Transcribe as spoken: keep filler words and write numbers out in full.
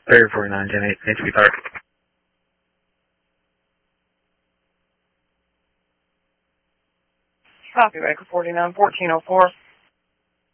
Barrier forty-nine, ten eight, H P Park. Copy, Baker forty-nine, fourteen oh four.